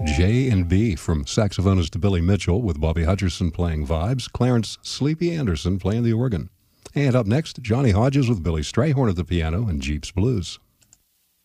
J and B from saxophonist Billy Mitchell with Bobby Hutcherson playing vibes, Clarence Sleepy Anderson playing the organ. And up next, Johnny Hodges with Billy Strayhorn at the piano and Jeeps Blues.